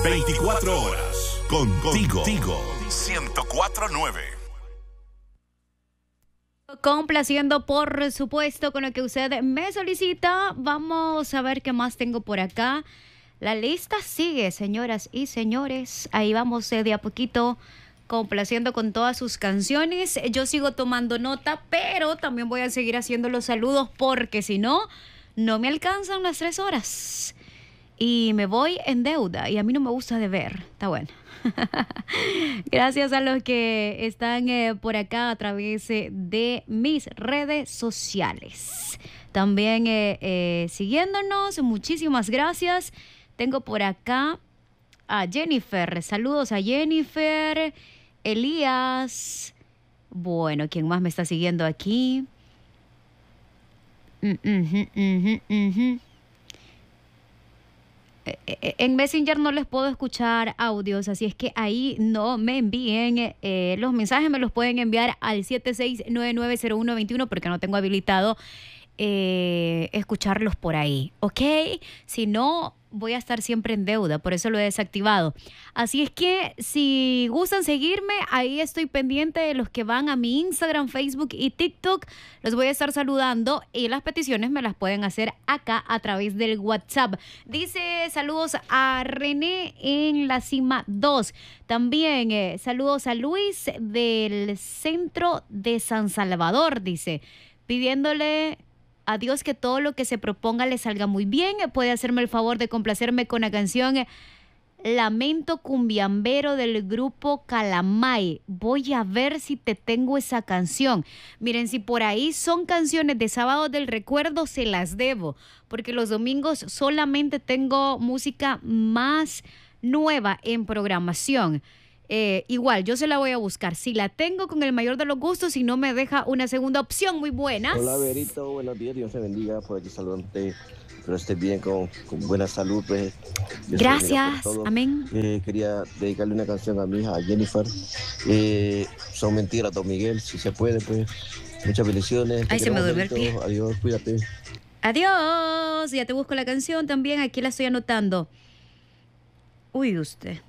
24 horas. Contigo. 104.9. Complaciendo, por supuesto, con lo que usted me solicita. Vamos a ver qué más tengo por acá. La lista sigue, señoras y señores. Ahí vamos de a poquito complaciendo con todas sus canciones. Yo sigo tomando nota, pero también voy a seguir haciendo los saludos porque si no, no me alcanzan las 3 horas. Y me voy en deuda y a mí no me gusta deber. Está bueno. Gracias a los que están por acá a través de mis redes sociales. También siguiéndonos, muchísimas gracias. Tengo por acá a Jennifer. Saludos a Jennifer, Elías. Bueno, ¿quién más me está siguiendo aquí? En Messenger no les puedo escuchar audios, así es que ahí no me envíen los mensajes, me los pueden enviar al 76990121 porque no tengo habilitado escucharlos por ahí, ¿ok? Si no, voy a estar siempre en deuda, por eso lo he desactivado. Así es que si gustan seguirme, ahí estoy pendiente de los que van a mi Instagram, Facebook y TikTok. Los voy a estar saludando y las peticiones me las pueden hacer acá a través del WhatsApp. Dice saludos a René en la Cima 2. También saludos a Luis del centro de San Salvador, dice, pidiéndole a Dios que todo lo que se proponga le salga muy bien. Puede hacerme el favor de complacerme con la canción Lamento Cumbiambero del grupo Calamay. Voy a ver si te tengo esa canción. Miren, si por ahí son canciones de Sábado del Recuerdo, se las debo, porque los domingos solamente tengo música más nueva en programación. Igual, yo se la voy a buscar. Si la tengo, con el mayor de los gustos, si no me deja una segunda opción. Muy buenas. Hola, Berito, buenos días, Dios te bendiga. Por aquí saludante, pero estés bien, con buena salud, pues. Dios gracias, amén. Quería dedicarle una canción a mi hija, a Jennifer. Son mentiras, don Miguel, si se puede, pues. Muchas bendiciones. Ay, se me duerme el pie. Adiós, cuídate. Adiós, ya te busco la canción también, aquí la estoy anotando. Uy, usted.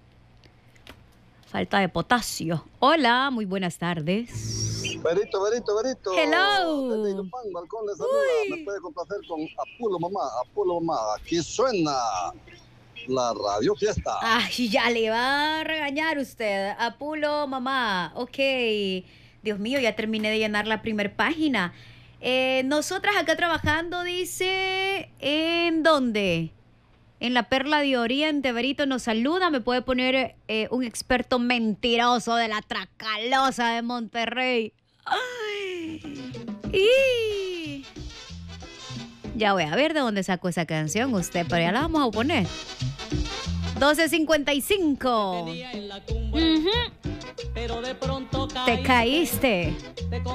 Falta de potasio. Hola, muy buenas tardes. Berito. Hello. Desde Ilupán, Balcón le saluda. Me puede complacer con Apulo Mamá. Aquí suena la Radio Fiesta. Ay, ya le va a regañar usted. Apulo Mamá. Ok. Dios mío, ya terminé de llenar la primer página. Nosotras acá trabajando, dice, ¿en dónde? En la Perla de Oriente. Berito nos saluda. Me puede poner un experto mentiroso de la Tracalosa de Monterrey. Ay. Y ya voy a ver de dónde sacó esa canción usted, pero ya la vamos a poner. 12:55. Te caíste.